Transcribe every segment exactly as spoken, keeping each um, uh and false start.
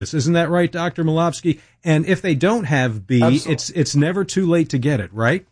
Isn't that right, Doctor Malofsky? And if they don't have B, Absolutely. it's it's never too late to get it, right?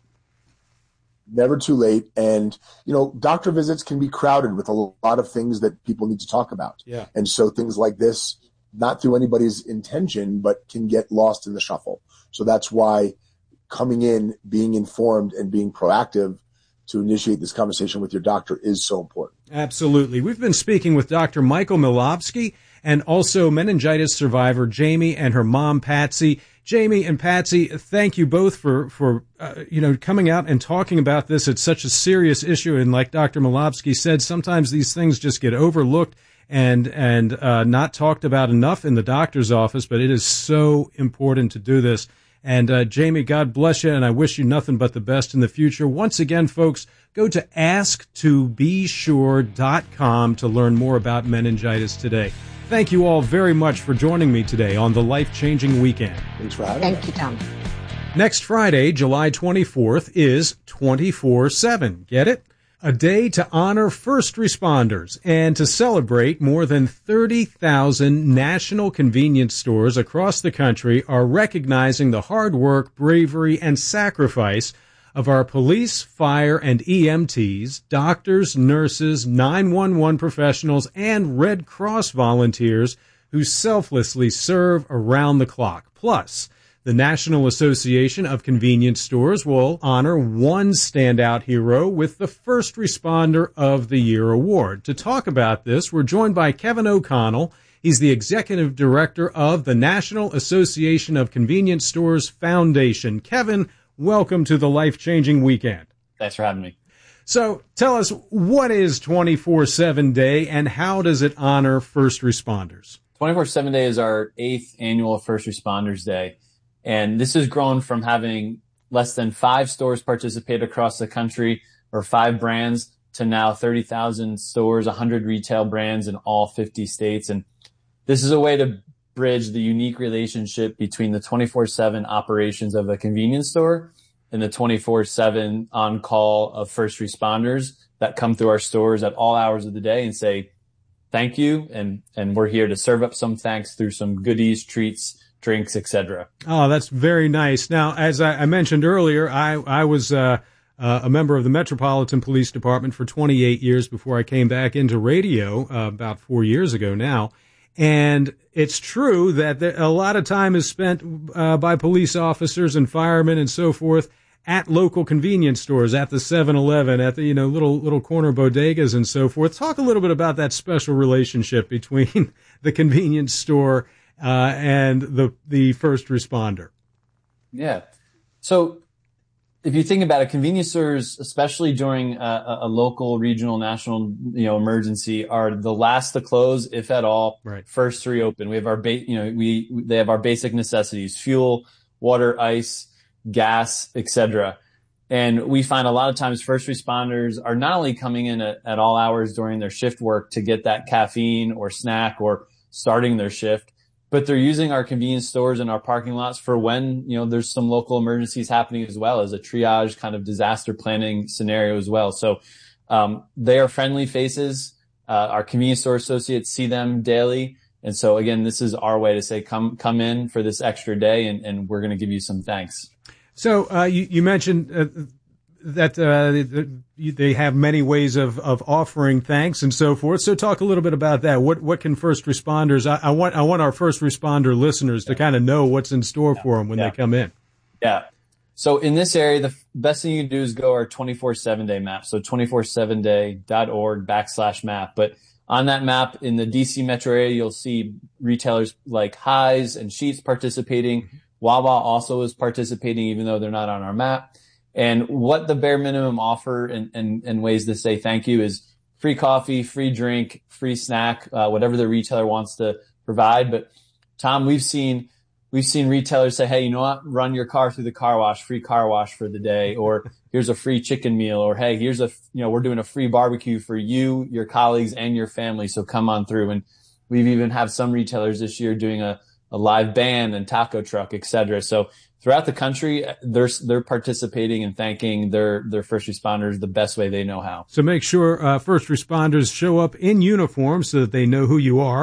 Never too late. And, you know, doctor visits can be crowded with a lot of things that people need to talk about. Yeah. And so things like this, not through anybody's intention, but can get lost in the shuffle. So that's why coming in, being informed, and being proactive to initiate this conversation with your doctor is so important. Absolutely. We've been speaking with Doctor Michael Malofsky and also meningitis survivor Jamie and her mom, Patsy. Jamie and Patsy, thank you both for, for uh, you know, coming out and talking about this. It's such a serious issue. And like Doctor Malofsky said, sometimes these things just get overlooked and and uh, not talked about enough in the doctor's office. But it is so important to do this. And uh, Jamie, God bless you, and I wish you nothing but the best in the future. Once again, folks, go to ask to be sure dot com to learn more about meningitis today. Thank you all very much for joining me today on the Life-Changing Weekend. Thanks for having me. Thank you, Tom. Next Friday, July twenty-fourth, is twenty-four seven. Get it? A day to honor first responders and to celebrate more than thirty thousand national convenience stores across the country are recognizing the hard work, bravery, and sacrifice of our police, fire, and E M Ts, doctors, nurses, nine one one professionals, and Red Cross volunteers who selflessly serve around the clock. Plus, the National Association of Convenience Stores will honor one standout hero with the First Responder of the Year award. To talk about this, we're joined by Kevin O'Connell. He's the executive director of the National Association of Convenience Stores Foundation. Kevin, welcome to the Life-Changing Weekend. Thanks for having me. So tell us, what is twenty-four seven Day and how does it honor first responders? twenty-four seven Day is our eighth annual First Responders Day. And this has grown from having less than five stores participate across the country, or five brands, to now thirty thousand stores, one hundred retail brands in all fifty states. And this is a way to bridge the unique relationship between the twenty-four seven operations of a convenience store and the twenty-four seven on-call of first responders that come through our stores at all hours of the day and say, thank you. And, and we're here to serve up some thanks through some goodies, treats, drinks, et cetera. Oh, that's very nice. Now, as I, I mentioned earlier, I, I was uh, uh, a member of the Metropolitan Police Department for twenty-eight years before I came back into radio uh, about four years ago now. And it's true that there, a lot of time is spent uh, by police officers and firemen and so forth at local convenience stores, at the seven eleven, at the, you know, little little corner bodegas and so forth. Talk a little bit about that special relationship between the convenience store Uh, and the the first responder. Yeah. So if you think about it, convenience stores, especially during a, a local, regional, national, you know, emergency, are the last to close, if at all, right. First to reopen. We have our, ba- you know, we they have our basic necessities: fuel, water, ice, gas, et cetera. And we find a lot of times first responders are not only coming in at, at all hours during their shift work to get that caffeine or snack or starting their shift, but they're using our convenience stores and our parking lots for when, you know, there's some local emergencies happening as well, as a triage kind of disaster planning scenario as well. So um, they are friendly faces. Uh, our convenience store associates see them daily. And so, again, this is our way to say, come come in for this extra day, and, and we're going to give you some thanks. So uh, you, you mentioned uh, that uh, they have many ways of, of offering thanks and so forth. So talk a little bit about that. What what can first responders? I, I want I want our first responder listeners to kind of know what's in store Yeah. for them when Yeah. they come in. Yeah. So in this area, the best thing you can do is go our twenty-four seven day map. So twenty-four seven day dot org backslash map. But on that map in the D C metro area, you'll see retailers like Highs and Sheetz participating. Wawa also is participating, even though they're not on our map. And what the bare minimum offer and, and, and ways to say thank you is free coffee, free drink, free snack, uh, whatever the retailer wants to provide. But Tom, we've seen, we've seen retailers say, hey, you know what? Run your car through the car wash, free car wash for the day, or here's a free chicken meal, or hey, here's a, you know, we're doing a free barbecue for you, your colleagues, and your family. So come on through. And we've even have some retailers this year doing a, a live band and taco truck, et cetera. So throughout the country, they're they're participating and thanking their their first responders the best way they know how. So make sure uh, first responders show up in uniform so that they know who you are,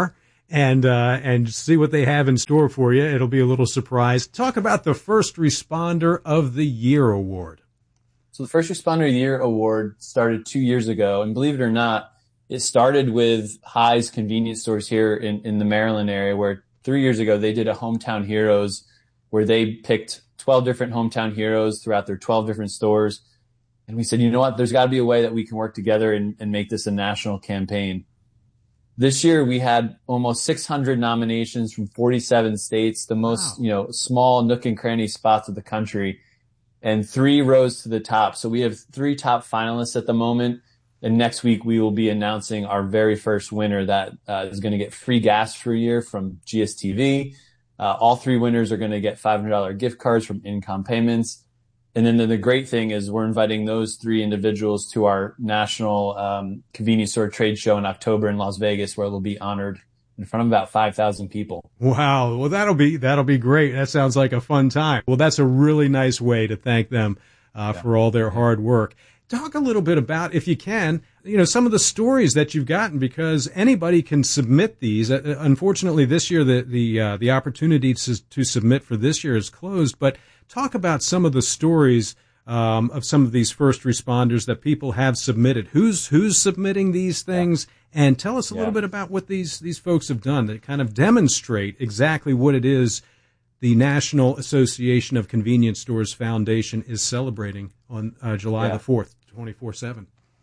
and uh, and see what they have in store for you. It'll be a little surprise. Talk about the First Responder of the Year award. So the First Responder of the Year award started two years ago, and believe it or not, it started with High's convenience stores here in, in the Maryland area, where three years ago they did a Hometown Heroes, where they picked twelve different hometown heroes throughout their twelve different stores. And we said, you know what, there's got to be a way that we can work together and, and make this a national campaign. This year we had almost six hundred nominations from forty-seven states, the most, wow. you know, small nook and cranny spots of the country, and three rose to the top. So we have three top finalists at the moment. And next week we will be announcing our very first winner that uh, is going to get free gas for a year from G S T V. Uh, all three winners are going to get five hundred dollars gift cards from Income Payments. And then the, the great thing is we're inviting those three individuals to our national um, convenience store trade show in October in Las Vegas, where they'll be honored in front of about five thousand people. Wow. Well, that'll be, that'll be great. That sounds like a fun time. Well, that's a really nice way to thank them uh, yeah. for all their hard work. Talk a little bit about, if you can, you know, some of the stories that you've gotten, because anybody can submit these. Uh, unfortunately, this year, the, the, uh, the opportunity to, to submit for this year is closed, but talk about some of the stories, um, of some of these first responders that people have submitted. Who's, who's submitting these things? Yeah. And tell us a yeah. little bit about what these, these folks have done that kind of demonstrate exactly what it is the National Association of Convenience Stores Foundation is celebrating on uh, July yeah. the fourth, twenty-four seven.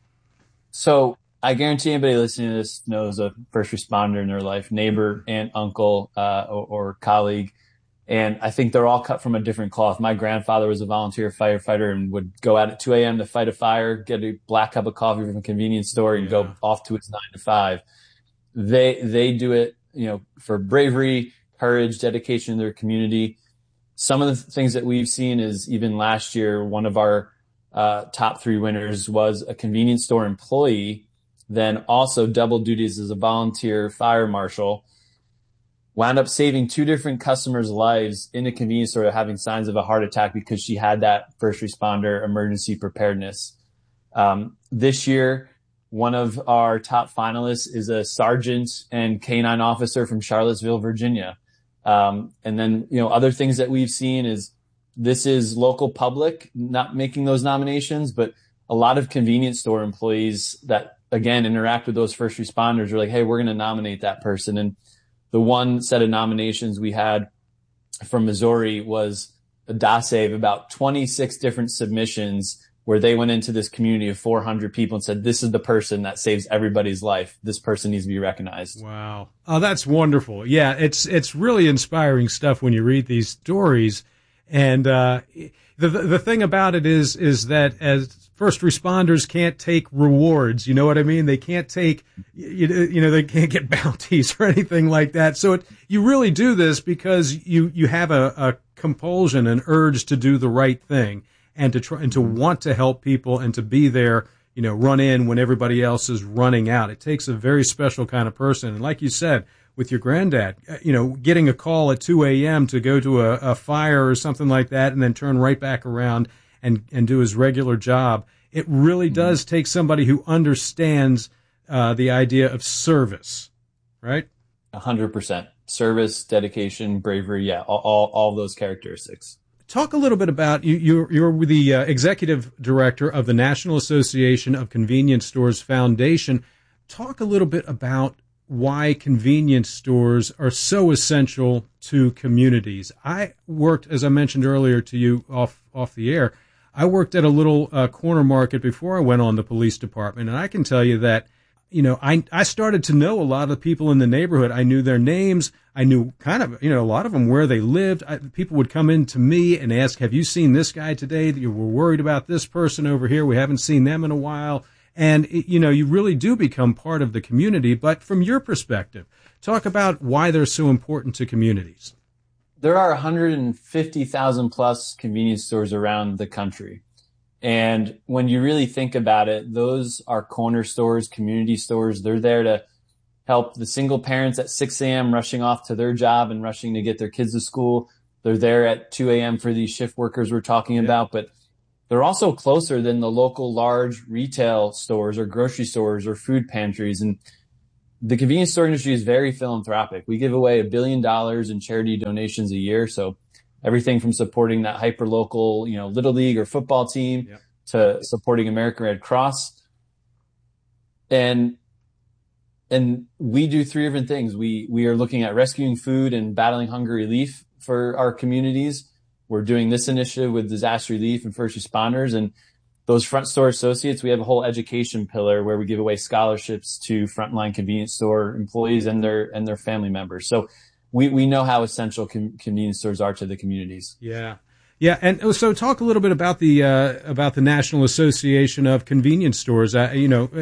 So I guarantee anybody listening to this knows a first responder in their life, neighbor, aunt, uncle, uh, or, or colleague. And I think they're all cut from a different cloth. My grandfather was a volunteer firefighter and would go out at two a.m. to fight a fire, get a black cup of coffee from a convenience store, and yeah. go off to his nine to five. They, they do it, you know, for bravery, courage, dedication to their community. Some of the things that we've seen is even last year, one of our uh, top three winners was a convenience store employee, then also double duties as a volunteer fire marshal, wound up saving two different customers' lives in a convenience store having signs of a heart attack because she had that first responder emergency preparedness. Um, this year, one of our top finalists is a sergeant and canine officer from Charlottesville, Virginia. Um, and then, you know, other things that we've seen is this is local public not making those nominations, but a lot of convenience store employees that, again, interact with those first responders are like, hey, we're going to nominate that person. And the one set of nominations we had from Missouri was a dossier of about twenty-six different submissions where they went into this community of four hundred people and said, this is the person that saves everybody's life. This person needs to be recognized. Wow. Oh, that's wonderful. Yeah, it's it's really inspiring stuff when you read these stories. And uh, the the thing about it is is that as first responders can't take rewards, you know what I mean? They can't take, you, you know, they can't get bounties or anything like that. So it, you really do this because you, you have a, a compulsion, an urge to do the right thing and to try and to want to help people and to be there, you know, run in when everybody else is running out. It takes a very special kind of person. And like you said, with your granddad, you know, getting a call at two a.m. to go to a, a fire or something like that and then turn right back around and, and do his regular job. It really does mm-hmm. take somebody who understands uh, the idea of service, right? A hundred percent. Service, dedication, bravery, yeah, all, all, all those characteristics. Talk a little bit about, you, you're, you're the uh, executive director of the National Association of Convenience Stores Foundation. Talk a little bit about why convenience stores are so essential to communities. I worked, as I mentioned earlier to you off, off the air, I worked at a little uh, corner market before I went on the police department, and I can tell you that, you know, I I started to know a lot of the people in the neighborhood. I knew their names. I knew kind of, you know, a lot of them where they lived. I, people would come in to me and ask, have you seen this guy today? You were worried about this person over here. We haven't seen them in a while. And, it, you know, you really do become part of the community. But from your perspective, talk about why they're so important to communities. There are one hundred fifty thousand plus convenience stores around the country. And when you really think about it, those are corner stores, community stores. They're there to help the single parents at six a.m. rushing off to their job and rushing to get their kids to school. They're there at two a.m. for these shift workers we're talking yeah. about. But they're also closer than the local large retail stores or grocery stores or food pantries. And the convenience store industry is very philanthropic. We give away a billion dollars in charity donations a year. So everything from supporting that hyper local, you know, little league or football team yep. to supporting American Red Cross. And, and we do three different things. We, we are looking at rescuing food and battling hunger relief for our communities. We're doing this initiative with disaster relief and first responders, and those front store associates. We have a whole education pillar where we give away scholarships to frontline convenience store employees and their, and their family members. So we, we know how essential con- convenience stores are to the communities. Yeah. Yeah. And so talk a little bit about the, uh, about the National Association of Convenience Stores. Uh, you know,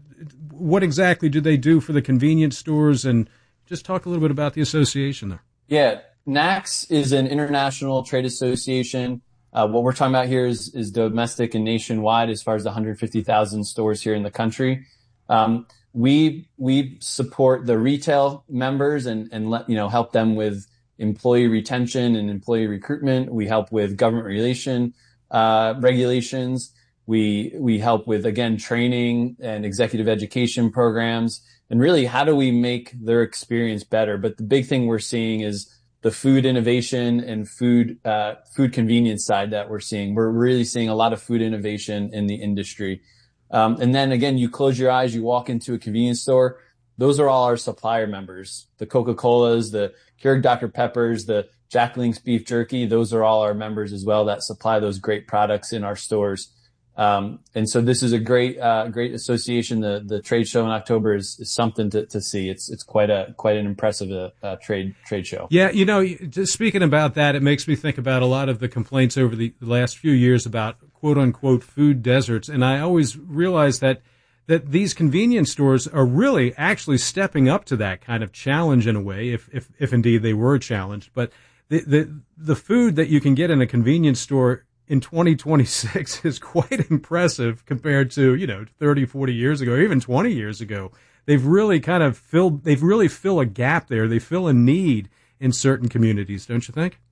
what exactly do they do for the convenience stores? And just talk a little bit about the association there. Yeah. N A C S is an international trade association. Uh, what we're talking about here is, is domestic and nationwide as far as the one hundred fifty thousand stores here in the country. Um, we, we support the retail members and, and let, you know, help them with employee retention and employee recruitment. We help with government relation, uh, regulations. We, we help with, again, training and executive education programs. And really, how do we make their experience better? But the big thing we're seeing is the food innovation and food, uh, food convenience side that we're seeing. We're really seeing a lot of food innovation in the industry. Um, and then again, you close your eyes, you walk into a convenience store. Those are all our supplier members. The Coca-Colas, the Keurig Doctor Peppers, the Jack Link's beef jerky. Those are all our members as well that supply those great products in our stores. Um, and so this is a great, uh, great association. The, the trade show in October is, is something to, to see. It's, it's quite a, quite an impressive, uh, uh, trade, trade show. Yeah. You know, just speaking about that, it makes me think about a lot of the complaints over the last few years about quote unquote food deserts. And I always realize that, that these convenience stores are really actually stepping up to that kind of challenge in a way, if, if, if indeed they were challenged. But the, the, the food that you can get in a convenience store in twenty twenty-six is quite impressive compared to, you know, thirty, forty years ago, or even twenty years ago. They've really kind of filled, they've really fill a gap there. They fill a need in certain communities, don't you think?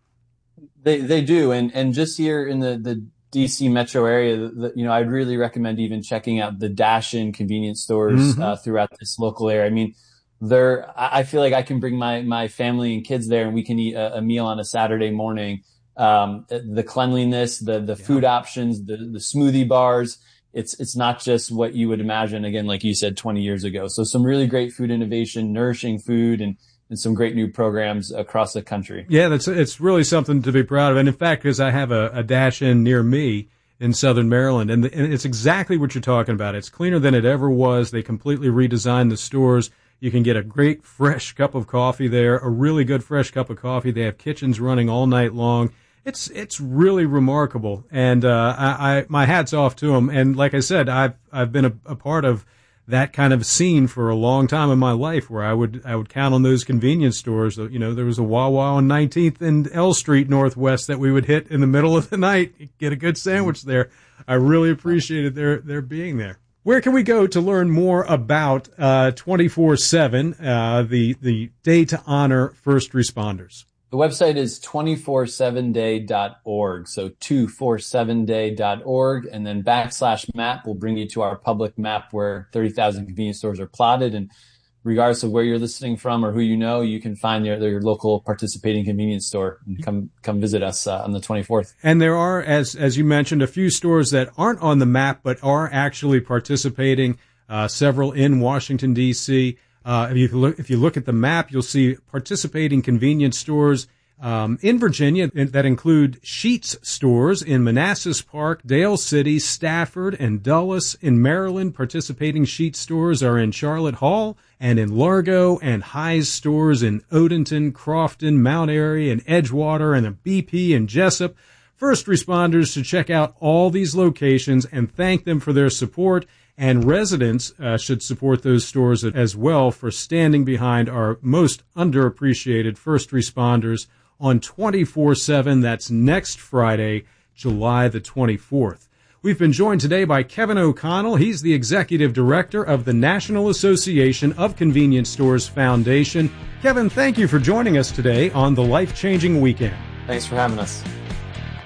They, they do. And, and just here in the, the D C metro area, the, you know, I'd really recommend even checking out the Dash-In convenience stores, mm-hmm. uh, throughout this local area. I mean, they're, I feel like I can bring my, my family and kids there and we can eat a, a meal on a Saturday morning. Um, the cleanliness, the, the yeah. food options, the, the smoothie bars. It's, it's not just what you would imagine, again, like you said, twenty years ago. So some really great food innovation, nourishing food, and, and some great new programs across the country. Yeah, that's, it's really something to be proud of. And in fact, because I have a, a Dash-In near me in Southern Maryland, and, the, and it's exactly what you're talking about. It's cleaner than it ever was. They completely redesigned the stores. You can get a great fresh cup of coffee there, a really good fresh cup of coffee. They have kitchens running all night long. It's, it's really remarkable. And, uh, I, I, my hat's off to them. And like I said, I've, I've been a, a part of that kind of scene for a long time in my life where I would, I would count on those convenience stores. You know, there was a Wawa on nineteenth and L Street Northwest that we would hit in the middle of the night, get a good sandwich there. I really appreciated their, their being there. Where can we go to learn more about, uh, twenty-four seven, uh, the, the Day to Honor First Responders? The website is two forty-seven day dot org. So two forty-seven day dot org, and then backslash map will bring you to our public map where thirty thousand convenience stores are plotted. And regardless of where you're listening from or who you know, you can find your, your local participating convenience store and come, come visit us uh, on the twenty-fourth. And there are, as, as you mentioned, a few stores that aren't on the map, but are actually participating, uh, several in Washington, D C Uh, if you look, if you look at the map, you'll see participating convenience stores, um, in Virginia that include Sheetz stores in Manassas Park, Dale City, Stafford, and Dulles. In Maryland, participating Sheetz stores are in Charlotte Hall and in Largo, and High's stores in Odenton, Crofton, Mount Airy, and Edgewater, and a B P in Jessup. First responders should check out all these locations and thank them for their support. And residents uh, should support those stores as well for standing behind our most underappreciated first responders on twenty-four seven. That's next Friday, July the twenty-fourth. We've been joined today by Kevin O'Connell. He's the Executive Director of the National Association of Convenience Stores Foundation. Kevin, thank you for joining us today on the Life Changing Weekend. Thanks for having us.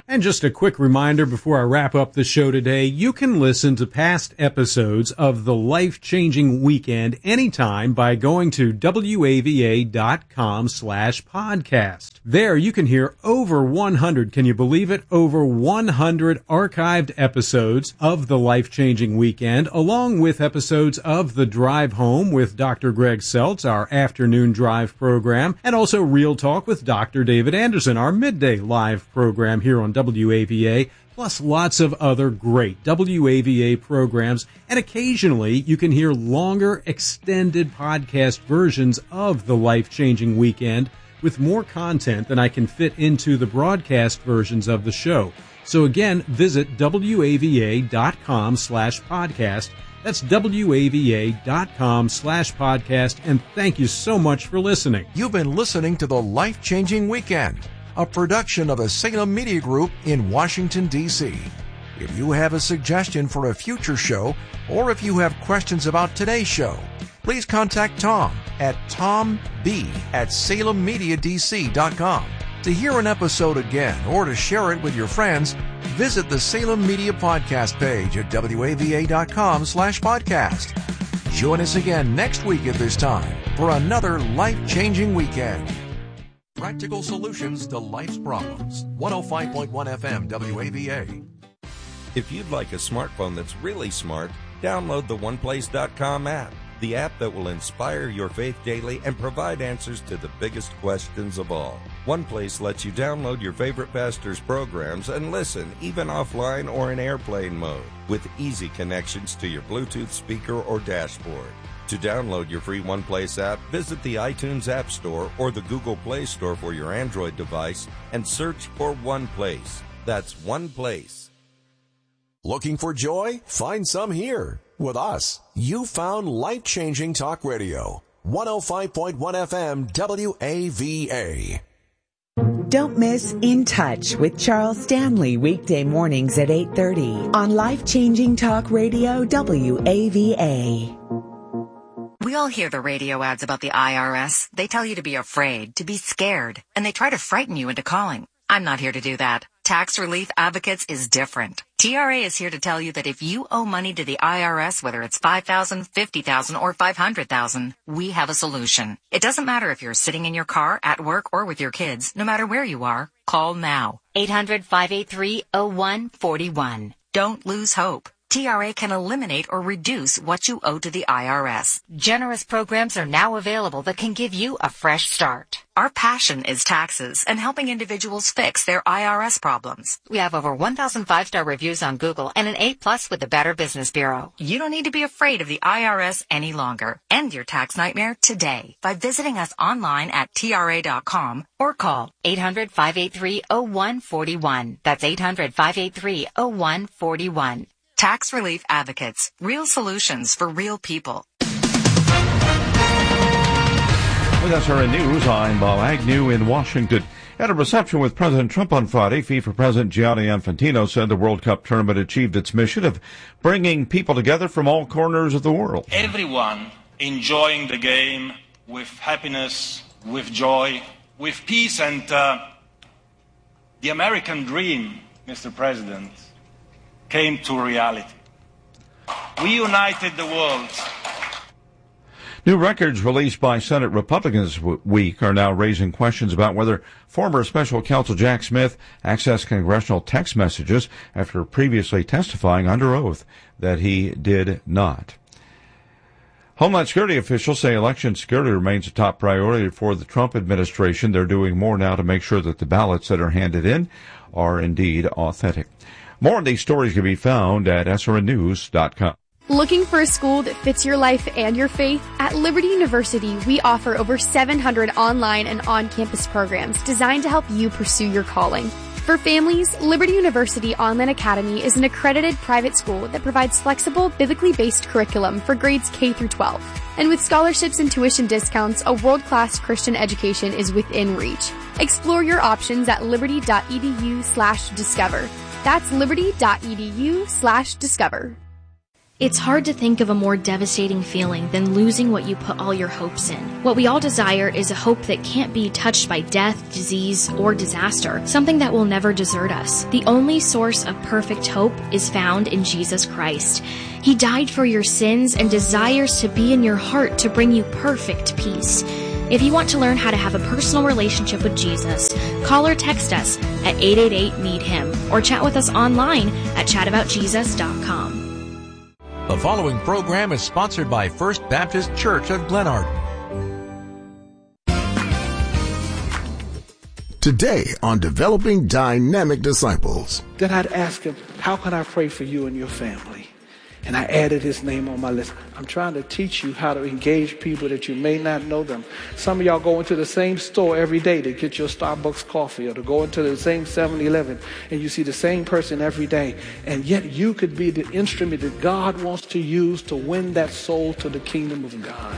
And just a quick reminder before I wrap up the show today, you can listen to past episodes of The Life-Changing Weekend anytime by going to wava.com slash podcast. There you can hear over one hundred, can you believe it, over one hundred archived episodes of The Life-Changing Weekend, along with episodes of The Drive Home with Doctor Greg Seltz, our afternoon drive program, and also Real Talk with Doctor David Anderson, our midday live program here on W A V A, plus lots of other great W A V A programs, and occasionally you can hear longer, extended podcast versions of The Life-Changing Weekend with more content than I can fit into the broadcast versions of the show. So again, visit wava.com slash podcast. That's wava.com slash podcast, and thank you so much for listening. You've been listening to The Life-Changing Weekend, a production of the Salem Media Group in Washington, D C If you have a suggestion for a future show, or if you have questions about today's show, please contact Tom at tomb at salem media d c dot com. To hear an episode again or to share it with your friends, visit the Salem Media Podcast page at wava.com slash podcast. Join us again next week at this time for another life-changing weekend. Practical solutions to life's problems. one oh five point one F M W A V A. If you'd like a smartphone that's really smart, download the one place dot com app, the app that will inspire your faith daily and provide answers to the biggest questions of all. OnePlace lets you download your favorite pastor's programs and listen even offline or in airplane mode with easy connections to your Bluetooth speaker or dashboard. To download your free OnePlace app, visit the iTunes App Store or the Google Play Store for your Android device and search for OnePlace. That's OnePlace. Looking for joy? Find some here. With us, you found life-changing talk radio. one oh five point one F M W A V A. Don't miss In Touch with Charles Stanley weekday mornings at eight thirty on Life-Changing Talk Radio W A V A. We all hear the radio ads about the I R S. They tell you to be afraid, to be scared, and they try to frighten you into calling. I'm not here to do that. Tax Relief Advocates is different. T R A is here to tell you that if you owe money to the I R S, whether it's five thousand dollars, fifty thousand dollars, or five hundred thousand dollars, we have a solution. It doesn't matter if you're sitting in your car, at work, or with your kids. No matter where you are, call now. eight hundred, five eight three, oh one four one. Don't lose hope. T R A can eliminate or reduce what you owe to the I R S. Generous programs are now available that can give you a fresh start. Our passion is taxes and helping individuals fix their I R S problems. We have over one thousand five-star reviews on Google and an A plus with the Better Business Bureau. You don't need to be afraid of the I R S any longer. End your tax nightmare today by visiting us online at T R A dot com or call eight hundred, five eight three, oh one four one. That's eight hundred, five eight three, oh one four one. Tax Relief Advocates. Real solutions for real people. With S R N News, I'm Bob Agnew in Washington. At a reception with President Trump on Friday, FIFA President Gianni Infantino said the World Cup tournament achieved its mission of bringing people together from all corners of the world. Everyone enjoying the game with happiness, with joy, with peace, and uh, the American dream, Mister President, came to reality. We united the world. New records released by Senate Republicans this week are now raising questions about whether former special counsel Jack Smith accessed congressional text messages after previously testifying under oath that he did not. Homeland Security officials say election security remains a top priority for the Trump administration. They're doing more now to make sure that the ballots that are handed in are indeed authentic. More on these stories can be found at S R N news dot com. Looking for a school that fits your life and your faith? At Liberty University, we offer over seven hundred online and on-campus programs designed to help you pursue your calling. For families, Liberty University Online Academy is an accredited private school that provides flexible, biblically based curriculum for grades K through twelve. And with scholarships and tuition discounts, a world-class Christian education is within reach. Explore your options at liberty.edu slash discover. That's liberty.edu slash discover. It's hard to think of a more devastating feeling than losing what you put all your hopes in. What we all desire is a hope that can't be touched by death, disease, or disaster, something that will never desert us. The only source of perfect hope is found in Jesus Christ. He died for your sins and desires to be in your heart to bring you perfect peace. If you want to learn how to have a personal relationship with Jesus, call or text us at eight eight eight, meet him or chat with us online at chat about jesus dot com. The following program is sponsored by First Baptist Church of Glenarden. Today on Developing Dynamic Disciples. Then I'd ask him, how can I pray for you and your family? And I added his name on my list. I'm trying to teach you how to engage people that you may not know them. Some of y'all go into the same store every day to get your Starbucks coffee, or to go into the same seven eleven and you see the same person every day. And yet you could be the instrument that God wants to use to win that soul to the kingdom of God.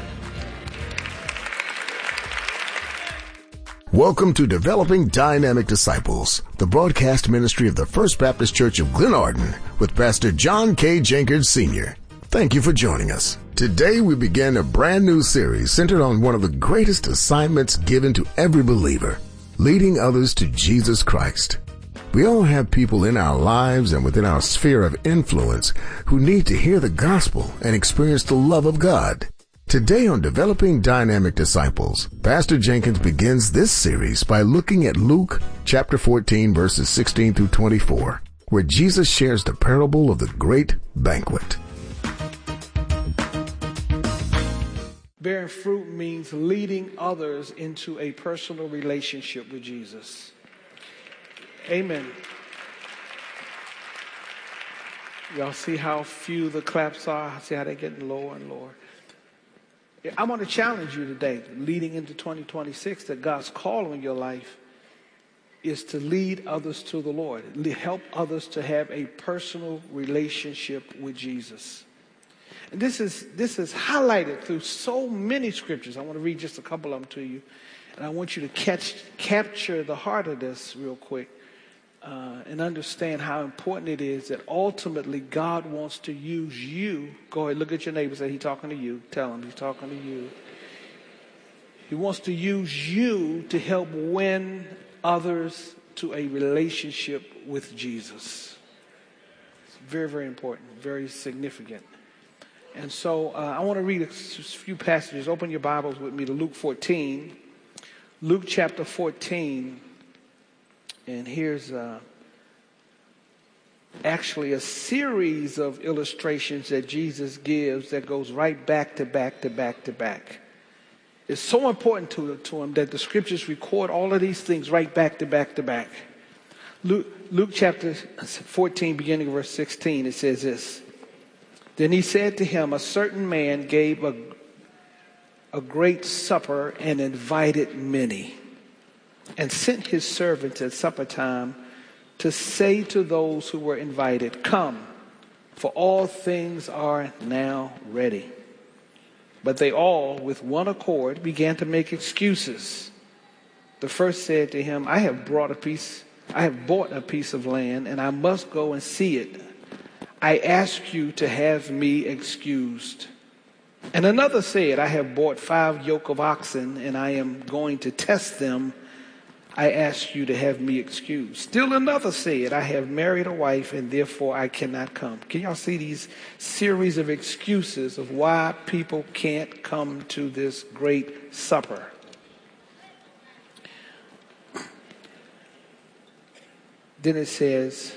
Welcome to Developing Dynamic Disciples, the broadcast ministry of the First Baptist Church of Glenarden with Pastor John K. Jenkins Senior Thank you for joining us. Today we begin a brand new series centered on one of the greatest assignments given to every believer, leading others to Jesus Christ. We all have people in our lives and within our sphere of influence who need to hear the gospel and experience the love of God. Today on Developing Dynamic Disciples, Pastor Jenkins begins this series by looking at Luke chapter fourteen, verses sixteen through twenty-four, where Jesus shares the parable of the great banquet. Bearing fruit means leading others into a personal relationship with Jesus. Amen. Y'all see how few the claps are? See how they're getting lower and lower? I want to challenge you today, leading into twenty twenty-six, that God's call in your life is to lead others to the Lord, help others to have a personal relationship with Jesus. And this is this is highlighted through so many scriptures. I want to read just a couple of them to you, and I want you to catch capture the heart of this real quick. Uh, and understand how important it is that ultimately God wants to use you. Go ahead, look at your neighbor, say he's talking to you. Tell him he's talking to you. He wants to use you to help win others to a relationship with Jesus. It's very, very important, very significant. And so uh, I want to read a few passages. Open your Bibles with me to Luke fourteen. Luke chapter fourteen. And here's uh, actually a series of illustrations that Jesus gives that goes right back to back to back to back. It's so important to, to him that the scriptures record all of these things right back to back to back. Luke, Luke chapter fourteen, beginning of verse sixteen, it says this. Then he said to him, a certain man gave a, a great supper and invited many, and sent his servants at supper time to say to those who were invited, come, for all things are now ready. But they all, with one accord, began to make excuses. The first said to him, I have brought a piece, I have bought a piece of land, and I must go and see it. I ask you to have me excused. And another said, I have bought five yoke of oxen, and I am going to test them. I ask you to have me excused. Still another said, I have married a wife and therefore I cannot come. Can y'all see these series of excuses of why people can't come to this great supper? Then it says,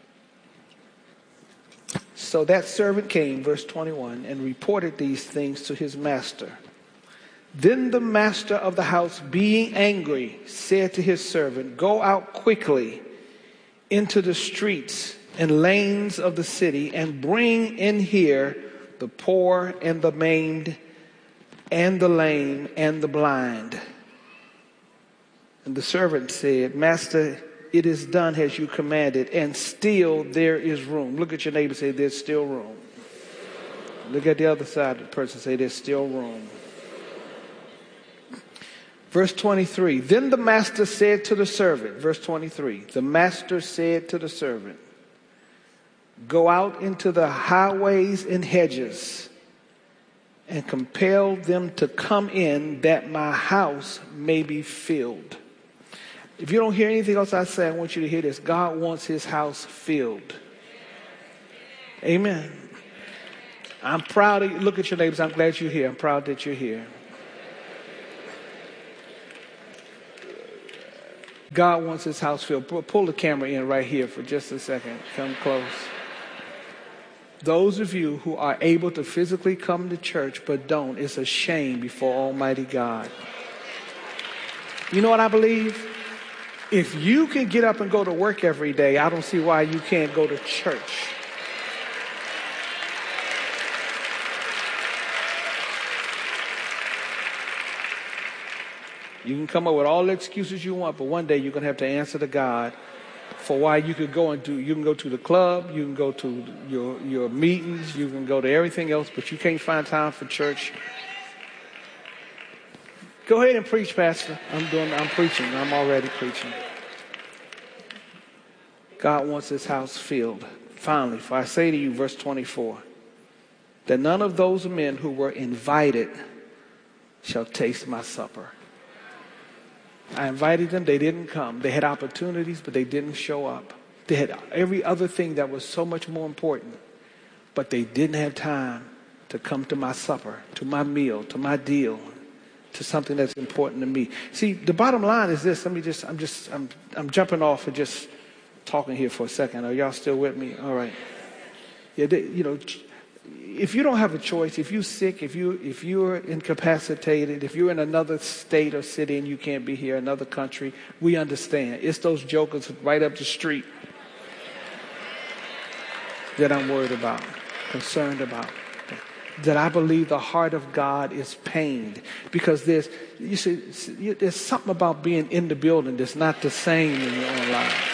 so that servant came, verse twenty-one, and reported these things to his master. Then the master of the house, being angry, said to his servant, go out quickly into the streets and lanes of the city and bring in here the poor and the maimed and the lame and the blind. And the servant said, Master, it is done as you commanded, and still there is room. Look at your neighbor, say, there's still room. Look at the other side of the person, say, there's still room. Verse twenty-three, then the master said to the servant, verse twenty-three, the master said to the servant, Go out into the highways and hedges and compel them to come in that my house may be filled. If you don't hear anything else I say, I want you to hear this. God wants his house filled. Amen. I'm proud of you. Look at your neighbors. I'm glad you're here. I'm proud that you're here. God wants his house filled. Pull the camera in right here for just a second. Come close. Those of you who are able to physically come to church but don't, it's a shame before Almighty God. You know what I believe? If you can get up and go to work every day, I don't see why you can't go to church. You can come up with all the excuses you want, but one day you're going to have to answer to God for why you could go and do, you can go to the club, you can go to your, your meetings, you can go to everything else, but you can't find time for church. Go ahead and preach, Pastor. I'm doing, I'm preaching. I'm already preaching. God wants his house filled. Finally, for I say to you, verse twenty-four, that none of those men who were invited shall taste my supper. I invited them. They didn't come. They had opportunities, but they didn't show up. They had every other thing that was so much more important, but they didn't have time to come to my supper, to my meal, to my deal, to something that's important to me. See, the bottom line is this. Let me just, I'm just, I'm, I'm jumping off and just talking here for a second. Are y'all still with me? All right. Yeah, they, you know, if you don't have a choice, if you're sick, if you if you're incapacitated, if you're in another state or city and you can't be here, another country, we understand. It's those jokers right up the street that I'm worried about, concerned about. That I believe the heart of God is pained because there's you see there's something about being in the building that's not the same in your own life.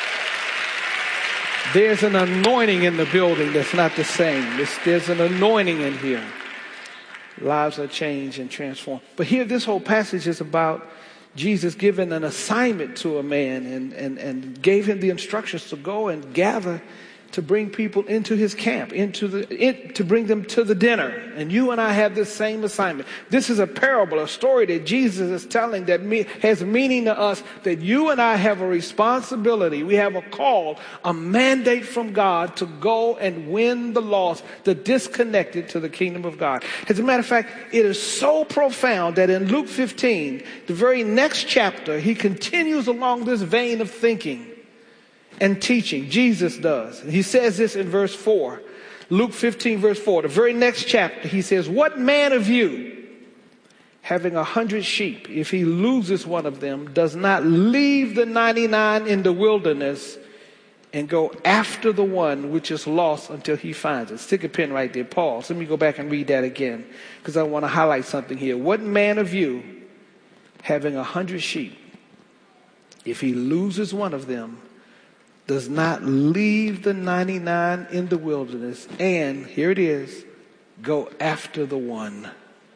There's an anointing in the building that's not the same. There's, there's an anointing in here. Lives are changed and transformed. But here, this whole passage is about Jesus giving an assignment to a man and, and, and gave him the instructions to go and gather to bring people into his camp, into the in, to bring them to the dinner. And you and I have this same assignment. This is a parable, a story that Jesus is telling that me, has meaning to us, that you and I have a responsibility. We have a call, a mandate from God to go and win the lost, the disconnected to the kingdom of God. As a matter of fact, it is so profound that in Luke fifteen, the very next chapter, he continues along this vein of thinking and teaching. Jesus does. He says this in verse four. Luke fifteen, verse four. The very next chapter, he says, what man of you, having a hundred sheep, if he loses one of them, does not leave the ninety-nine in the wilderness and go after the one which is lost until he finds it? Stick a pin right there. Pause. Let me go back and read that again because I want to highlight something here. What man of you, having a hundred sheep, if he loses one of them, does not leave the ninety-nine in the wilderness and, here it is, go after the one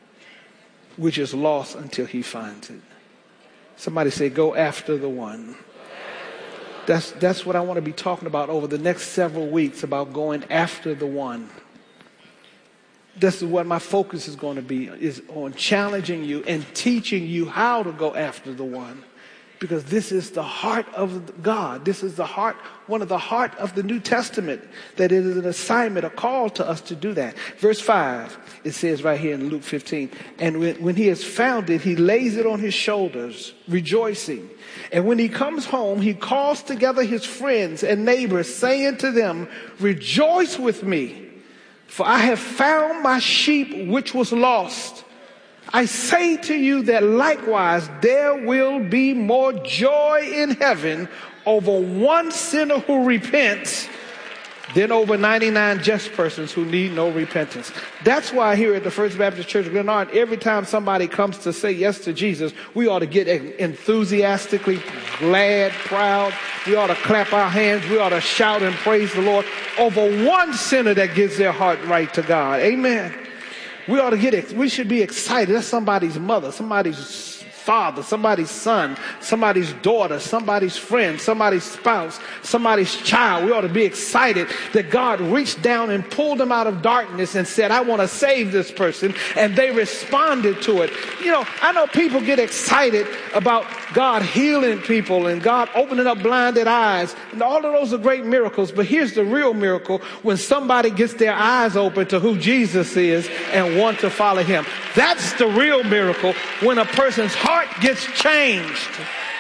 which is lost until he finds it? Somebody say, go after the one. That's, that's what I want to be talking about over the next several weeks, about going after the one. This is what my focus is going to be, is on challenging you and teaching you how to go after the one. Because this is the heart of God. This is the heart, one of the heart of the New Testament, that it is an assignment, a call to us to do that. Verse five, it says right here in Luke fifteen, and when, when he has found it, he lays it on his shoulders, rejoicing. And when he comes home, he calls together his friends and neighbors, saying to them, rejoice with me, for I have found my sheep which was lost. I say to you that likewise there will be more joy in heaven over one sinner who repents than over ninety-nine just persons who need no repentance. That's why here at the First Baptist Church of Glenarden, every time somebody comes to say yes to Jesus, we ought to get enthusiastically glad, proud. We ought to clap our hands. We ought to shout and praise the Lord over one sinner that gives their heart right to God. Amen. We ought to get it. We should be excited. That's somebody's mother, somebody's father, somebody's son, somebody's daughter, somebody's friend, somebody's spouse, somebody's child. We ought to be excited that God reached down and pulled them out of darkness and said, I want to save this person. And they responded to it. You know, I know people get excited about God healing people and God opening up blinded eyes. And all of those are great miracles. But here's the real miracle: when somebody gets their eyes open to who Jesus is and want to follow him. That's the real miracle, when a person's heart gets changed.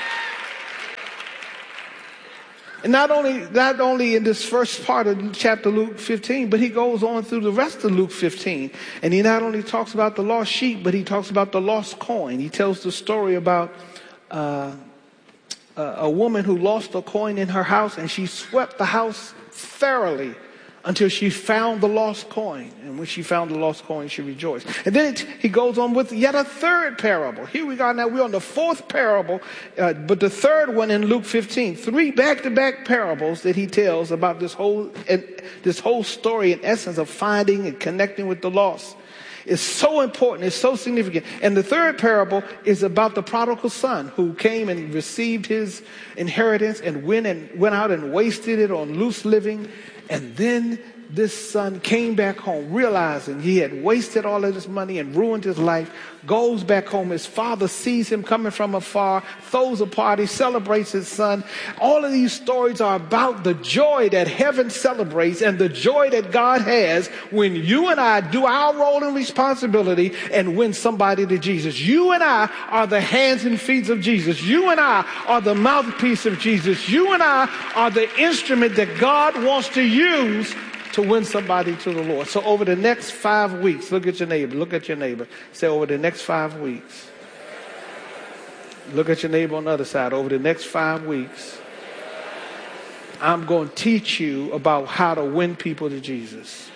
And not only, not only in this first part of chapter Luke fifteen, but he goes on through the rest of Luke fifteen. And he not only talks about the lost sheep, but he talks about the lost coin. He tells the story about uh, a woman who lost a coin in her house, and she swept the house thoroughly until she found the lost coin. And when she found the lost coin, she rejoiced. And then it, he goes on with yet a third parable. Here we are now. We're on the fourth parable, uh, but the third one in Luke fifteen. Three back-to-back parables that he tells about this whole, uh, this whole story, in essence, of finding and connecting with the lost. It's so important. It's so significant. And the third parable is about the prodigal son who came and received his inheritance and went and went out and wasted it on loose living. And then this son came back home, realizing he had wasted all of his money and ruined his life, goes back home. His father sees him coming from afar, throws a party, celebrates his son. All of these stories are about the joy that heaven celebrates and the joy that God has when you and I do our role and responsibility and win somebody to Jesus. You and I are the hands and feet of Jesus. You and I are the mouthpiece of Jesus. You and I are the instrument that God wants to use to win somebody to the Lord. So over the next five weeks, look at your neighbor, look at your neighbor. Say, over the next five weeks. Look at your neighbor on the other side. Over the next five weeks, I'm going to teach you about how to win people to Jesus.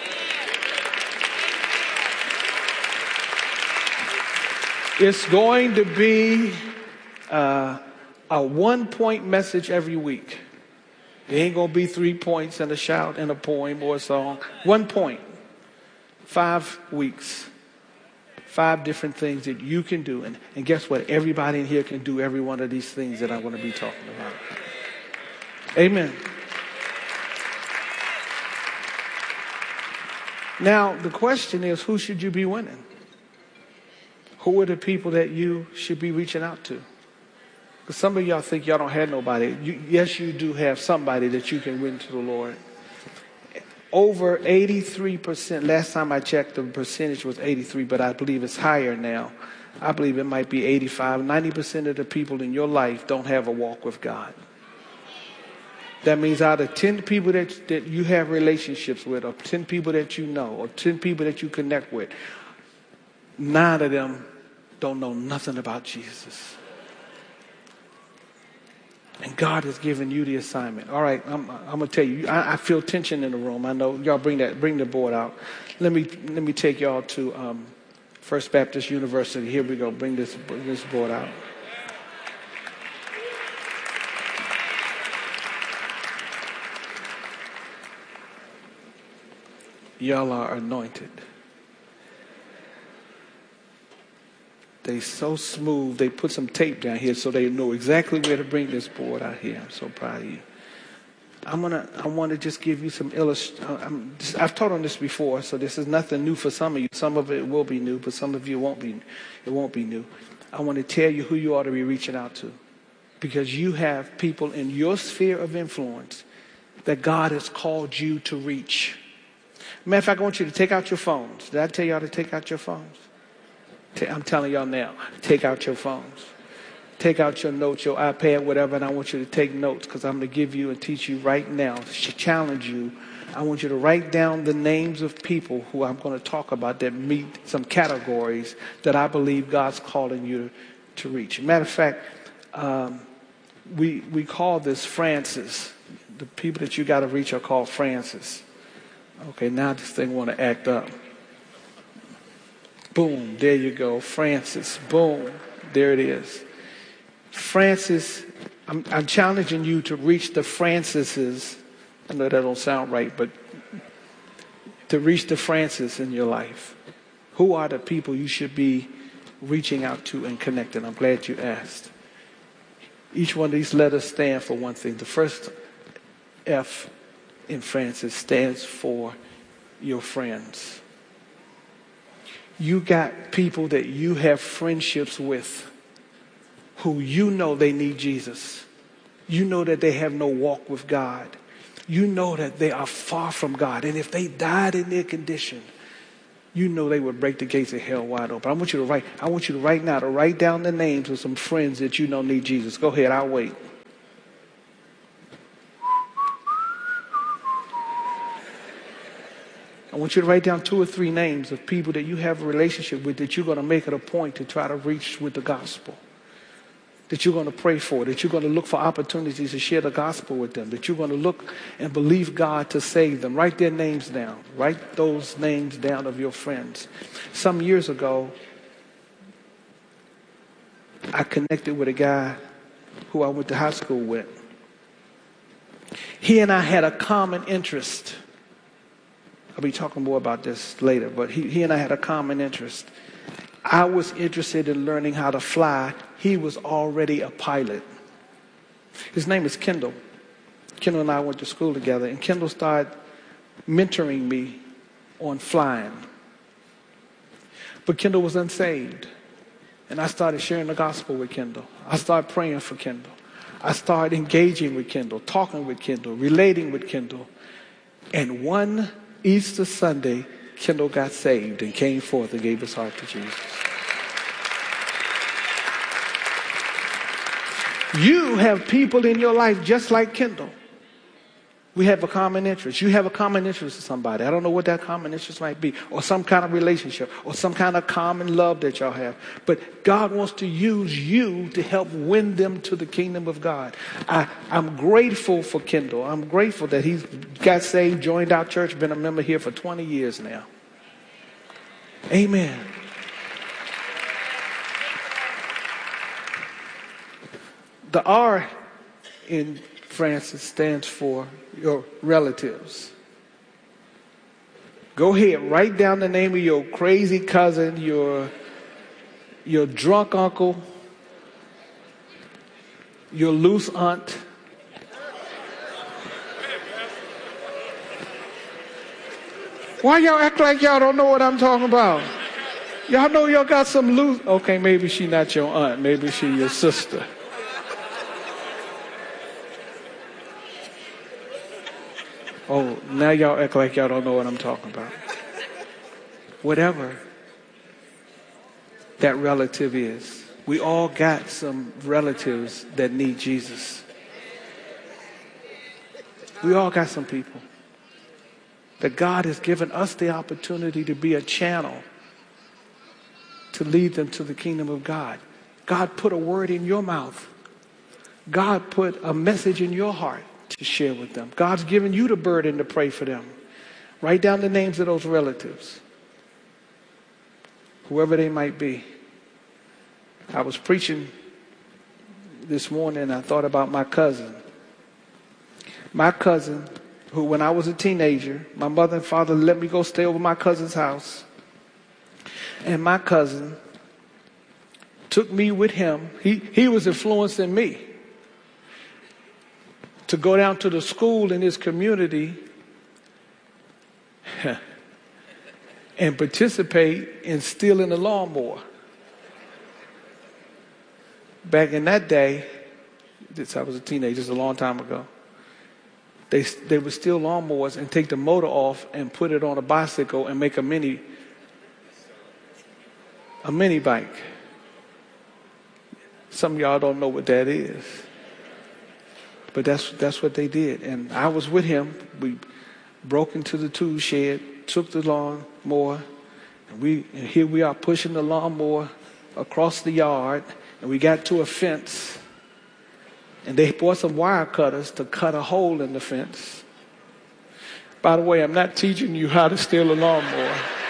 It's going to be uh, a one-point message every week. It ain't going to be three points and a shout and a poem or a song. One point. Five weeks. Five different things that you can do. And, and guess what? Everybody in here can do every one of these things that I'm going to be talking about. Amen. Now, the question is, who should you be winning? Who are the people that you should be reaching out to? Because some of y'all think y'all don't have nobody. You, yes, you do have somebody that you can win to the Lord. Over eighty-three percent, last time I checked, the percentage was eighty-three, but I believe it's higher now. I believe it might be eighty-five. ninety percent of the people in your life don't have a walk with God. That means out of ten people that, that you have relationships with, or ten people that you know, or ten people that you connect with, nine of them don't know nothing about Jesus. And God has given you the assignment. All right, I'm, I'm gonna tell you. I, I feel tension in the room. I know y'all bring that, bring the board out. Let me let me take y'all to um, First Baptist University. Here we go. Bring this bring this board out. Y'all are anointed. They so smooth. They put some tape down here so they know exactly where to bring this board out here. I'm so proud of you. I'm gonna. I want to just give you some illust. I'm just, I've taught on this before, so this is nothing new for some of you. Some of it will be new, but some of you won't be. It won't be new. I want to tell you who you ought to be reaching out to, because you have people in your sphere of influence that God has called you to reach. Matter of fact, I want you to take out your phones. Did I tell y'all to take out your phones? I'm telling y'all now, take out your phones. Take out your notes, your iPad, whatever, and I want you to take notes, because I'm going to give you and teach you right now, challenge you. I want you to write down the names of people who I'm going to talk about that meet some categories that I believe God's calling you to, to reach. Matter of fact, um, we we call this Francis. The people that you got to reach are called Francis. Okay, now this thing want to act up. Boom, there you go, Francis. Boom, there it is. Francis, I'm, I'm challenging you to reach the Francises. I know that don't sound right, but to reach the Francis in your life. Who are the people you should be reaching out to and connecting. I'm glad you asked. Each one of these letters stand for one thing. The first F in Francis stands for your friends. You got people that you have friendships with who you know they need Jesus. You know that they have no walk with God. You know that they are far from God. And if they died in their condition, you know they would break the gates of hell wide open. I want you to write, I want you to right now to write down the names of some friends that you know need Jesus. Go ahead, I'll wait. I want you to write down two or three names of people that you have a relationship with that you're going to make it a point to try to reach with the gospel. That you're going to pray for, that you're going to look for opportunities to share the gospel with them, that you're going to look and believe God to save them. Write their names down. Write those names down of your friends. Some years ago, I connected with a guy who I went to high school with. He and I had a common interest. I'll be talking more about this later, but he, he and I had a common interest. I was interested in learning how to fly. He was already a pilot. His name is Kendall. Kendall and I went to school together, and Kendall started mentoring me on flying. But Kendall was unsaved, and I started sharing the gospel with Kendall. I started praying for Kendall. I started engaging with Kendall, talking with Kendall, relating with Kendall. And one Easter Sunday, Kendall got saved and came forth and gave his heart to Jesus. You have people in your life just like Kendall. We have a common interest. You have a common interest with somebody. I don't know what that common interest might be, or some kind of relationship, or some kind of common love that y'all have. But God wants to use you to help win them to the kingdom of God. I, I'm grateful for Kendall. I'm grateful that he's got saved, joined our church, been a member here for twenty years now. Amen. The R in Francis stands for your relatives. Go ahead, write down the name of your crazy cousin, your, your drunk uncle, your loose aunt. Why y'all act like y'all don't know what I'm talking about? Y'all know y'all got some loose. Okay, maybe she not your aunt. Maybe she your sister. Oh, now y'all act like y'all don't know what I'm talking about. Whatever that relative is. We all got some relatives that need Jesus. We all got some people that God has given us the opportunity to be a channel to lead them to the kingdom of God. God put a word in your mouth. God put a message in your heart to share with them. God's given you the burden to pray for them. Write down the names of those relatives, whoever they might be. I was preaching this morning and I thought about my cousin. My cousin, who when I was a teenager, my mother and father let me go stay over my cousin's house. And my cousin took me with him. He, he was influencing me to go down to the school in his community and participate in stealing a lawnmower. Back in that day, this, I was a teenager, this is a long time ago, they, they would steal lawnmowers and take the motor off and put it on a bicycle and make a mini, a mini bike. Some of y'all don't know what that is. But that's that's what they did. And I was with him. We broke into the tool shed, took the lawnmower, and we and here we are pushing the lawnmower across the yard, and we got to a fence. And they bought some wire cutters to cut a hole in the fence. By the way, I'm not teaching you how to steal a lawnmower.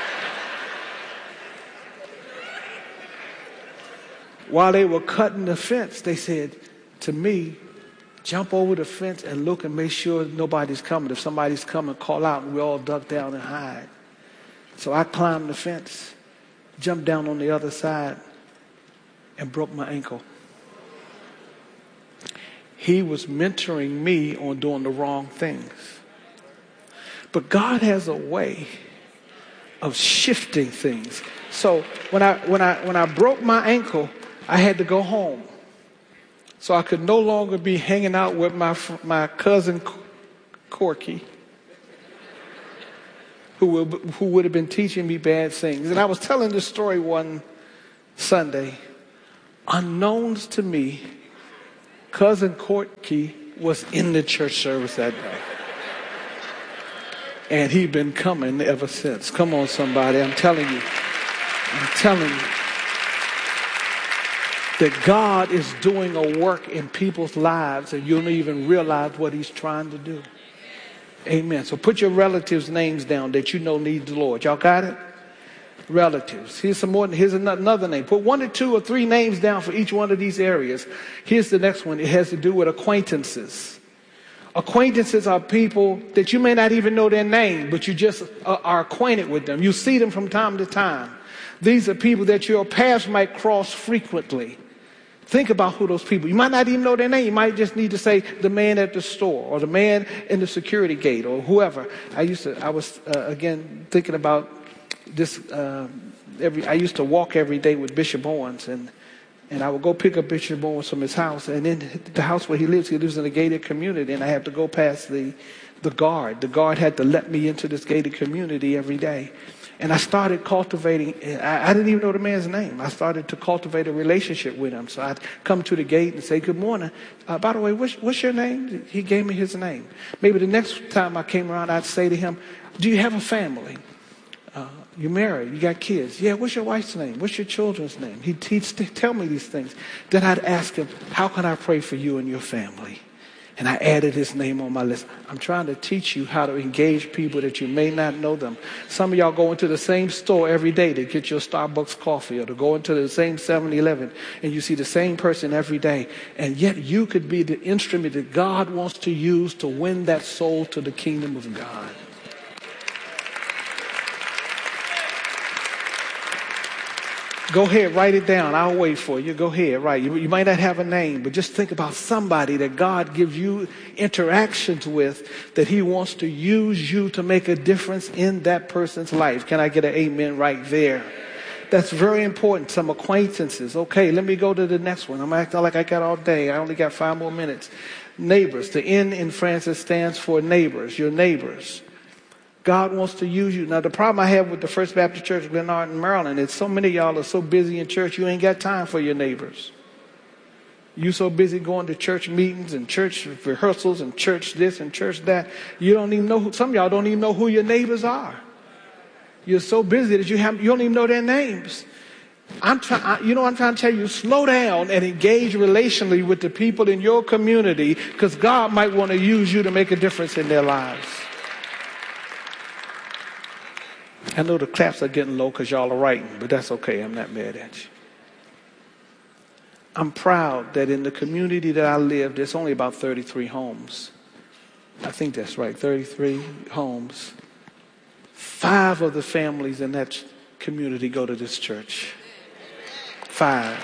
While they were cutting the fence, they said to me, jump over the fence and look and make sure nobody's coming. If somebody's coming, call out, and we all duck down and hide. So I climbed the fence, jumped down on the other side, and broke my ankle. He was mentoring me on doing the wrong things. But God has a way of shifting things. So when I when I when I broke my ankle, I had to go home. So I could no longer be hanging out with my my cousin Corky, who would, who would have been teaching me bad things. And I was telling this story one Sunday. Unknowns to me, cousin Corky was in the church service that day. And he'd been coming ever since. Come on, somebody. I'm telling you. I'm telling you. That God is doing a work in people's lives and you don't even realize what he's trying to do. Amen. So put your relatives' names down that you know need the Lord. Y'all got it? Relatives. Here's some more. Here's another name. Put one or two or three names down for each one of these areas. Here's the next one. It has to do with acquaintances. Acquaintances are people that you may not even know their name, but you just are acquainted with them. You see them from time to time. These are people that your paths might cross frequently. Think about who those people. You might not even know their name. You might just need to say the man at the store or the man in the security gate or whoever. I used to. I was uh, again thinking about this. Uh, every I used to walk every day with Bishop Owens, and and I would go pick up Bishop Owens from his house, and in the house where he lives, he lives in a gated community, and I have to go past the the guard. The guard had to let me into this gated community every day. And I started cultivating, I, I didn't even know the man's name. I started to cultivate a relationship with him. So I'd come to the gate and say, good morning. Uh, by the way, what's, what's your name? He gave me his name. Maybe the next time I came around, I'd say to him, do you have a family? Uh, you married? You got kids? Yeah, what's your wife's name? What's your children's name? He'd teach, tell me these things. Then I'd ask him, how can I pray for you and your family? And I added his name on my list. I'm trying to teach you how to engage people that you may not know them. Some of y'all go into the same store every day to get your Starbucks coffee or to go into the same seven eleven and you see the same person every day. And yet you could be the instrument that God wants to use to win that soul to the kingdom of God. Go ahead, write it down. I'll wait for you. Go ahead, write. You, you might not have a name, but just think about somebody that God gives you interactions with that he wants to use you to make a difference in that person's life. Can I get an amen right there? That's very important. Some acquaintances. Okay, let me go to the next one. I'm acting like I got all day. I only got five more minutes. Neighbors. The N in Francis stands for neighbors. Your neighbors. God wants to use you. Now, the problem I have with the First Baptist Church of Glenarden, Maryland, is so many of y'all are so busy in church, you ain't got time for your neighbors. You so busy going to church meetings and church rehearsals and church this and church that, you don't even know who, some of y'all don't even know who your neighbors are. You're so busy that you have, you don't even know their names. I'm trying, you know what I'm trying to tell you? Slow down and engage relationally with the people in your community because God might want to use you to make a difference in their lives. I know the claps are getting low because y'all are writing, but that's okay. I'm not mad at you. I'm proud that in the community that I live, there's only about thirty-three homes. I think that's right, thirty-three homes. Five of the families in that community go to this church. Five.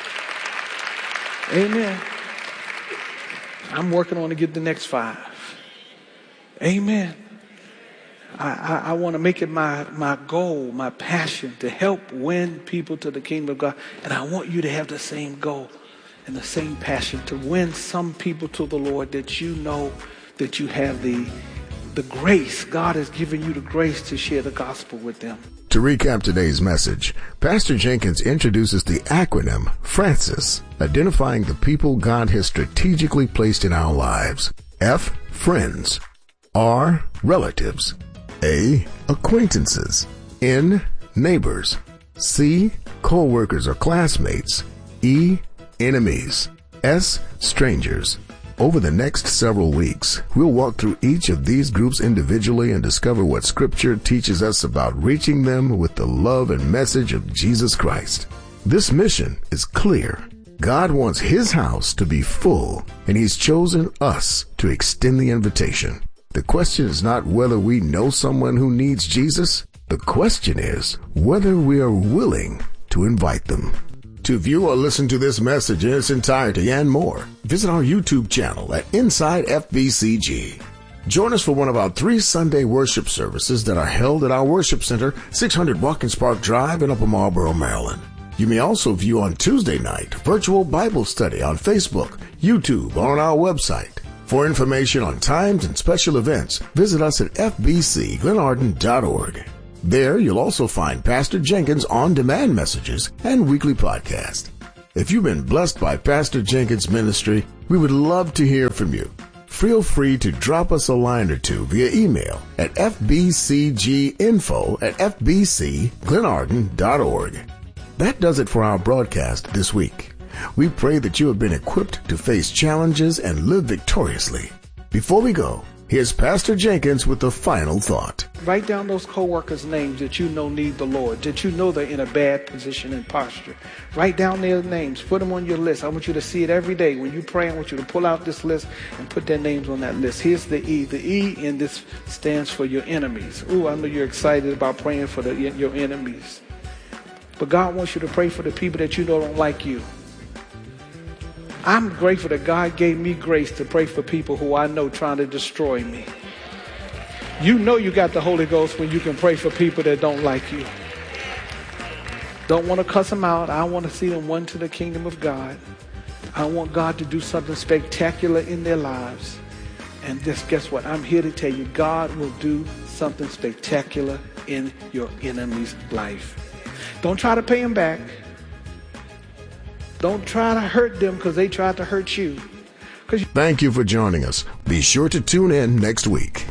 Amen. I'm working on to get the next five. Amen. I, I, I want to make it my, my goal, my passion to help win people to the kingdom of God. And I want you to have the same goal and the same passion to win some people to the Lord that you know that you have the, the grace. God has given you the grace to share the gospel with them. To recap today's message, Pastor Jenkins introduces the acronym FRANCIS, identifying the people God has strategically placed in our lives. F, friends. R, relatives. A, acquaintances. N, neighbors. C, co-workers or classmates. E, enemies. S, strangers. Over the next several weeks, we'll walk through each of these groups individually and discover what Scripture teaches us about reaching them with the love and message of Jesus Christ. This mission is clear. God wants His house to be full, and He's chosen us to extend the invitation. The question is not whether we know someone who needs Jesus. The question is whether we are willing to invite them. To view or listen to this message in its entirety and more, visit our YouTube channel at Inside F B C G. Join us for one of our three Sunday worship services that are held at our worship center, six hundred Watkins Park Drive in Upper Marlboro, Maryland. You may also view on Tuesday night virtual Bible study on Facebook, YouTube, or on our website. For information on times and special events, visit us at f b c glenarden dot org. There, you'll also find Pastor Jenkins' on-demand messages and weekly podcast. If you've been blessed by Pastor Jenkins' ministry, we would love to hear from you. Feel free to drop us a line or two via email at f b c g info at f b c glenarden dot org. That does it for our broadcast this week. We pray that you have been equipped to face challenges and live victoriously. Before we go, here's Pastor Jenkins with the final thought. Write down those co-workers' names that you know need the Lord, that you know they're in a bad position and posture. Write down their names. Put them on your list. I want you to see it every day. When you pray, I want you to pull out this list and put their names on that list. Here's the E. The E in this stands for your enemies. Ooh, I know you're excited about praying for the, your enemies. But God wants you to pray for the people that you know don't like you. I'm grateful that God gave me grace to pray for people who I know trying to destroy me. You know you got the Holy Ghost when you can pray for people that don't like you. Don't want to cuss them out. I want to see them won to the kingdom of God. I want God to do something spectacular in their lives. And just guess what? I'm here to tell you, God will do something spectacular in your enemy's life. Don't try to pay them back. Don't try to hurt them because they tried to hurt you. Thank you for joining us. Be sure to tune in next week.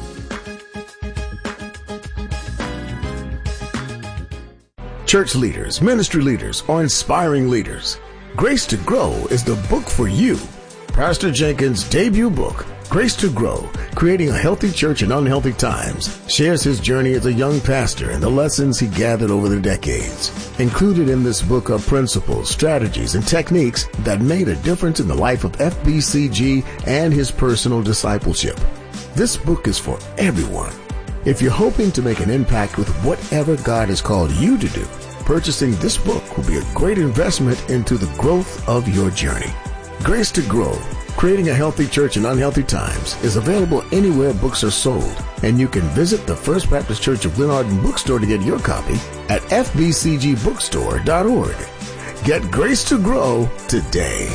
Church leaders, ministry leaders, or inspiring leaders, Grace to Grow is the book for you. Pastor Jenkins' debut book, Grace to Grow, Creating a Healthy Church in Unhealthy Times, shares his journey as a young pastor and the lessons he gathered over the decades. Included in this book are principles, strategies, and techniques that made a difference in the life of F B C G and his personal discipleship. This book is for everyone. If you're hoping to make an impact with whatever God has called you to do, purchasing this book will be a great investment into the growth of your journey. Grace to Grow, Creating a Healthy Church in Unhealthy Times is available anywhere books are sold, and you can visit the First Baptist Church of Glenarden bookstore to get your copy at f b c g bookstore dot org. Get Grace to Grow today.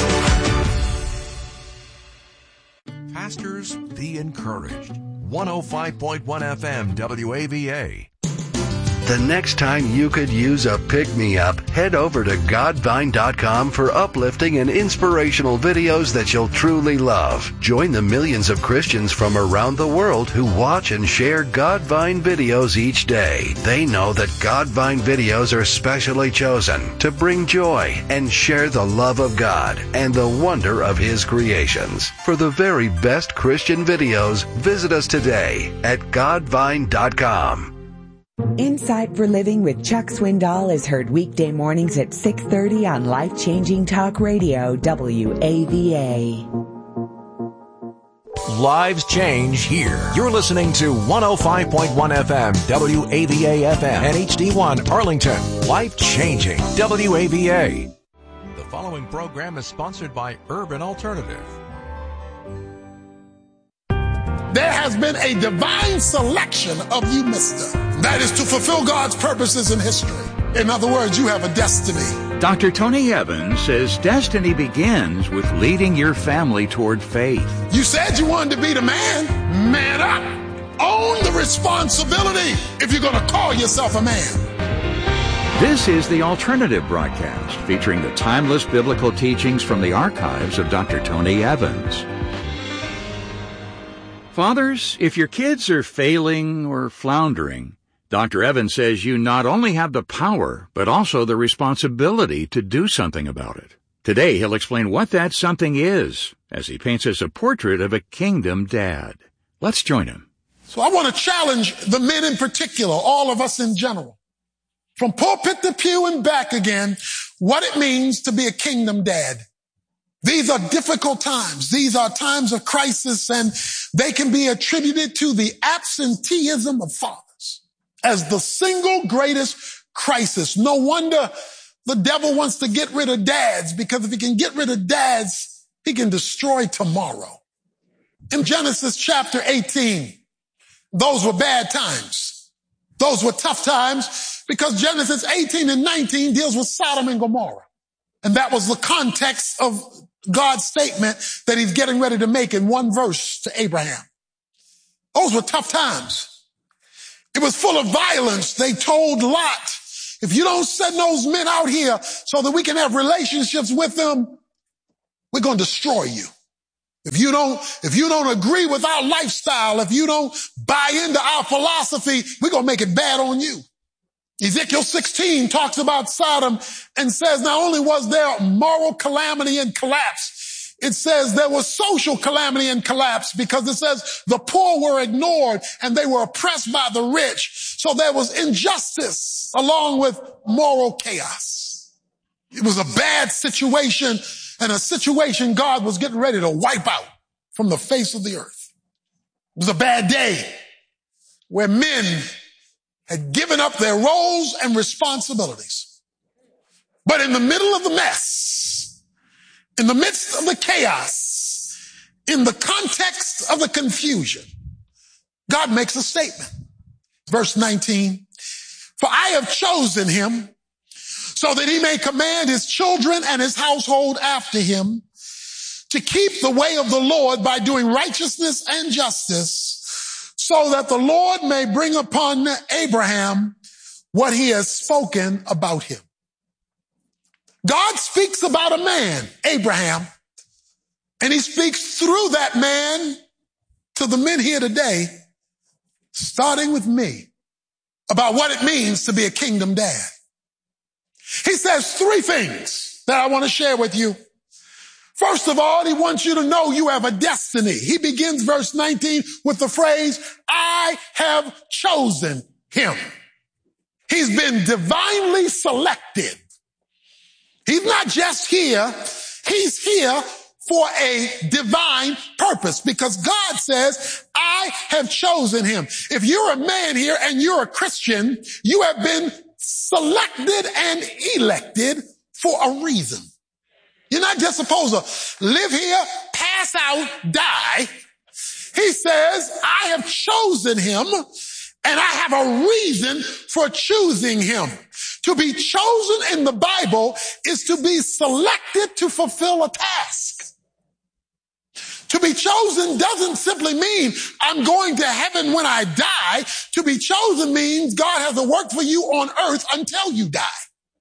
Pastors, be encouraged. one oh five point one F M W A V A. The next time you could use a pick-me-up, head over to god vine dot com for uplifting and inspirational videos that you'll truly love. Join the millions of Christians from around the world who watch and share Godvine videos each day. They know that Godvine videos are specially chosen to bring joy and share the love of God and the wonder of His creations. For the very best Christian videos, visit us today at god vine dot com. Insight for Living with Chuck Swindoll is heard weekday mornings at six thirty on Life Changing Talk Radio, W A V A. Lives change here. You're listening to one oh five point one F M, W A V A F M, and H D one Arlington. Life changing, W A V A. The following program is sponsored by Urban Alternative. There has been a divine selection of you, mister. That is to fulfill God's purposes in history. In other words, you have a destiny. Doctor Tony Evans says destiny begins with leading your family toward faith. You said you wanted to be the man. Man up. Own the responsibility if you're going to call yourself a man. This is the Alternative broadcast featuring the timeless biblical teachings from the archives of Doctor Tony Evans. Fathers, if your kids are failing or floundering, Doctor Evans says you not only have the power, but also the responsibility to do something about it. Today, he'll explain what that something is as he paints us a portrait of a kingdom dad. Let's join him. So I want to challenge the men in particular, all of us in general, from pulpit to pew and back again, what it means to be a kingdom dad. These are difficult times. These are times of crisis, and they can be attributed to the absenteeism of fathers as the single greatest crisis. No wonder the devil wants to get rid of dads, because if he can get rid of dads, he can destroy tomorrow. In Genesis chapter eighteen, those were bad times. Those were tough times, because Genesis eighteen and nineteen deals with Sodom and Gomorrah. And that was the context of God's statement that he's getting ready to make in one verse to Abraham. Those were tough times. It was full of violence. They told Lot, if you don't send those men out here so that we can have relationships with them, we're going to destroy you. If you don't, if you don't agree with our lifestyle, if you don't buy into our philosophy, we're going to make it bad on you. Ezekiel sixteen talks about Sodom and says not only was there moral calamity and collapse, it says there was social calamity and collapse, because it says the poor were ignored and they were oppressed by the rich. So there was injustice along with moral chaos. It was a bad situation, and a situation God was getting ready to wipe out from the face of the earth. It was a bad day where men had given up their roles and responsibilities. But in the middle of the mess, in the midst of the chaos, in the context of the confusion, God makes a statement. Verse nineteen, for I have chosen him so that he may command his children and his household after him to keep the way of the Lord by doing righteousness and justice, so that the Lord may bring upon Abraham what he has spoken about him. God speaks about a man, Abraham, and he speaks through that man to the men here today, starting with me, about what it means to be a kingdom dad. He says three things that I want to share with you. First of all, he wants you to know you have a destiny. He begins verse nineteen with the phrase, I have chosen him. He's been divinely selected. He's not just here. He's here for a divine purpose, because God says, I have chosen him. If you're a man here and you're a Christian, you have been selected and elected for a reason. You're not just supposed to live here, pass out, die. He says, I have chosen him, and I have a reason for choosing him. To be chosen in the Bible is to be selected to fulfill a task. To be chosen doesn't simply mean I'm going to heaven when I die. To be chosen means God has a work for you on earth until you die.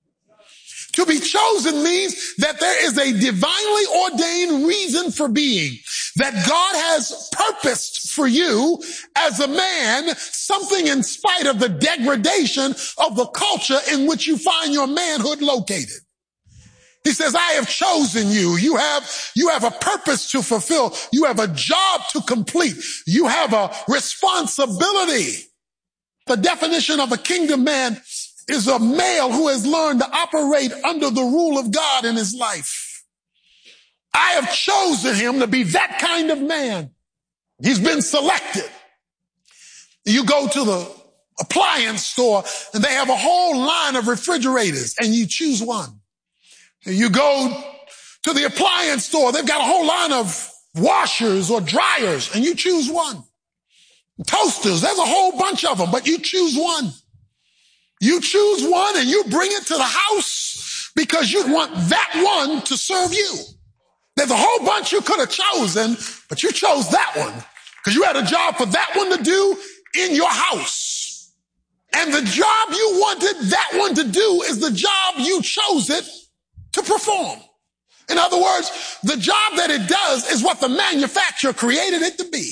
To be chosen means that there is a divinely ordained reason for being, that God has purposed for you as a man, something in spite of the degradation of the culture in which you find your manhood located. He says, I have chosen you. You have, you have a purpose to fulfill. You have a job to complete. You have a responsibility. The definition of a kingdom man is a male who has learned to operate under the rule of God in his life. I have chosen him to be that kind of man. He's been selected. You go to the appliance store and they have a whole line of refrigerators and you choose one. You go to the appliance store, they've got a whole line of washers or dryers and you choose one. Toasters, there's a whole bunch of them, but you choose one. You choose one and you bring it to the house because you want that one to serve you. There's a whole bunch you could have chosen, but you chose that one because you had a job for that one to do in your house. And the job you wanted that one to do is the job you chose it to perform. In other words, the job that it does is what the manufacturer created it to be.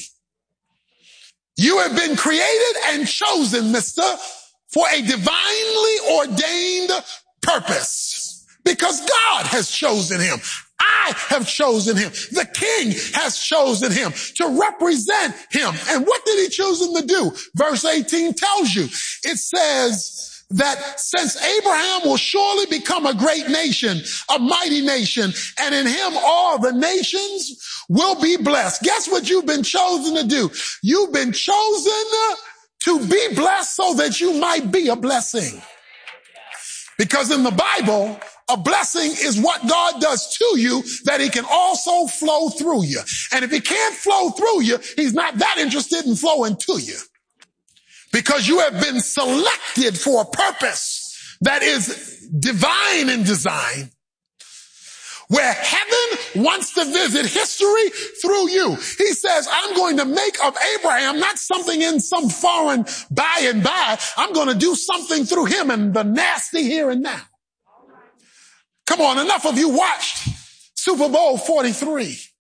You have been created and chosen, mister, for a divinely ordained purpose, because God has chosen him. I have chosen him. The king has chosen him to represent him. And what did he choose him to do? Verse eighteen tells you, it says that since Abraham will surely become a great nation, a mighty nation, and in him all the nations will be blessed. Guess what you've been chosen to do? You've been chosen to be blessed so that you might be a blessing. Because in the Bible, a blessing is what God does to you that he can also flow through you. And if he can't flow through you, he's not that interested in flowing to you. Because you have been selected for a purpose that is divine in design, where heaven wants to visit history through you. He says, I'm going to make of Abraham not something in some foreign by and by. I'm going to do something through him in the nasty here and now. Come on, enough of you watched Super Bowl forty-three.